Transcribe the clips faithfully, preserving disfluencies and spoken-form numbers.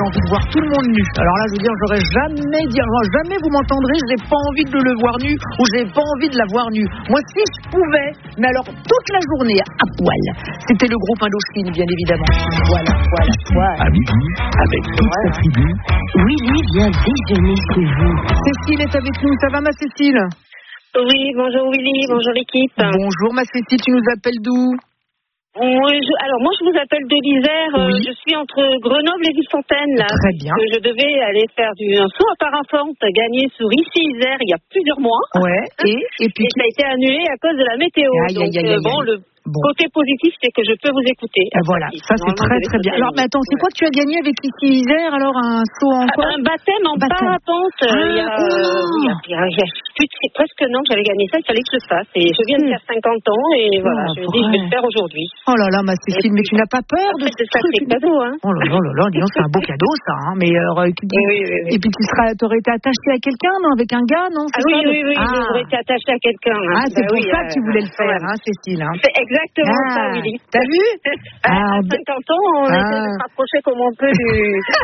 envie de voir tout le monde nu. Alors là, je veux dire, j'aurais jamais dit, alors jamais vous m'entendrez, j'ai pas envie de le voir nu ou j'ai pas envie de la voir nue. Moi, si je pouvais, mais alors toute la journée à poil. C'était le groupe Indochine, bien évidemment. Voilà, voilà, voilà. À midi, avec toute sa tribu, Willy vient déjeuner chez vous. Cécile est avec nous. Ça va, ma Cécile? Oui, bonjour Willy, bonjour l'équipe. Bonjour, ma Cécile, tu nous appelles d'où? Oui, je, alors moi je vous appelle de l'Isère, Oui. euh, je suis entre Grenoble et Ville-Fontaine là. Très bien. Que je devais aller faire du, un saut à parapente gagné sur Issy-Isère il y a plusieurs mois. Ouais, et, et puis... Et ça a été annulé à cause de la météo. Aïe, Donc aïe, aïe, euh, aïe, bon, aïe. le Bon. côté positif c'est que je peux vous écouter. Ah, voilà, ça c'est très très bien. Alors, mais attends, c'est quoi que tu as gagné avec Ici Isère, alors un saut en quoi? Un baptême en Baptême. parapente. Ah, il y a, oh. il y a, il y a, il y a plus de- c'est presque un an que j'avais gagné ça, il fallait que je le fasse. Et je viens de faire cinquante ans et voilà, Oh, je me dis je vais le faire aujourd'hui. Oh là là, ma Cécile, mais tu n'as pas peur de C'est ce ça, c'est truc? cadeau, hein. Oh là là là là, dis donc, c'est un beau cadeau ça, hein. Mais alors, et puis, Oui, oui, oui, oui. et puis tu seras, t'aurais été attachée à quelqu'un, non? Avec un gars, non? Ah C'est oui, ça, oui, oui, ah. j'aurais été attachée à quelqu'un. Hein. Ah, c'est Bah pour oui, ça euh, que tu voulais le faire, ouais. hein, Cécile, hein. C'est exactement Ah, ça, Willy. t'as vu? À, Ah, à cinquante ans, on ah. essaie de se rapprocher comme on peut du...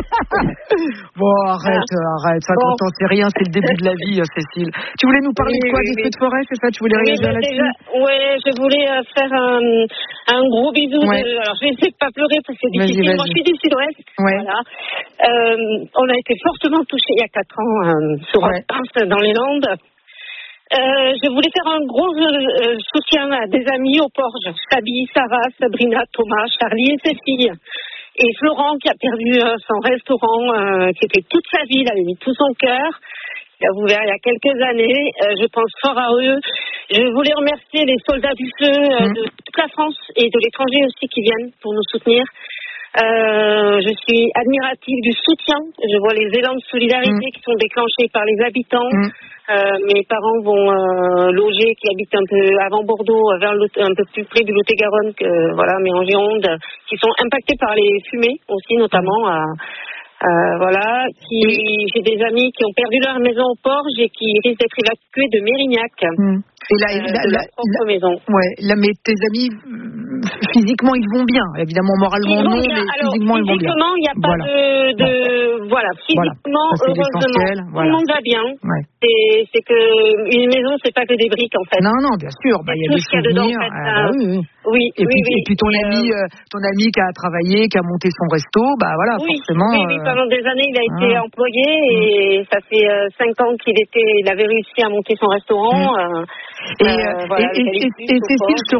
Bon, arrête, arrête, cinquante ans, c'est rien, c'est le début de la vie, hein, Cécile. Tu voulais nous parler Oui, de quoi? oui, Des oui. feux de forêt, c'est ça? Tu voulais Oui, réagir mais là-dessus? déjà, ouais, je voulais euh, faire un, un gros bisou. Ouais. De, alors, je vais essayer de pas pleurer parce que c'est Vas-y, difficile. vas-y. Moi, je suis du Sud-Ouest. Ouais. Voilà. Euh, on a été fortement touchés il y a quatre ans euh, sur Ouais. un pince dans les Landes. Euh, je voulais faire un gros euh, soutien à des amis au Porge. Sabi, Sarah, Sabrina, Thomas, Charlie et ses filles. Et Florent qui a perdu euh, son restaurant, euh, qui était toute sa vie, il avait mis tout son cœur. Il a ouvert il y a quelques années. Euh, je pense fort à eux. Je voulais remercier les soldats du feu euh, Mmh. de toute la France et de l'étranger aussi qui viennent pour nous soutenir. Euh, je suis admirative du soutien. Je vois les élans de solidarité Mmh. qui sont déclenchés par les habitants. Mmh. Euh, mes parents vont euh, loger, qui habitent un peu avant Bordeaux, vers le, un peu plus près du Lot-et-Garonne, que voilà, mais en Gironde, qui sont impactés par les fumées aussi, notamment. À, euh, voilà, qui, j'ai des amis qui ont perdu leur maison au Porge et qui risquent d'être évacués de Mérignac, Mmh. Et là, euh, là, de là, leur propre là- maison. ouais, là, mais tes amis, euh, physiquement, ils vont bien. Évidemment, moralement, Ils vont non, bien. mais Alors, physiquement, ils vont bien. physiquement, il n'y a pas Voilà. de, de voilà, physiquement, Ça, c'est heureusement, l'essentiel, tout voilà. le monde va bien. Ouais. C'est, c'est que une maison, c'est pas que des briques en fait. Non, non, bien sûr, bah, il y a tout des ce qu'il y a dedans, en souvenirs. fait, ah, ça- bah, oui, oui. Oui, Et oui, puis, oui. et puis ton Et, ami, euh, euh, ton ami qui a travaillé, qui a monté son resto, bah voilà, oui, forcément. oui, oui, euh, pendant des années, il a été ah. employé et ça fait euh, cinq ans qu'il était, il avait réussi à monter son restaurant. Mm. euh, Et, euh, euh, voilà, et, et, avec et, Alexis, et au Cécile, Porge. je te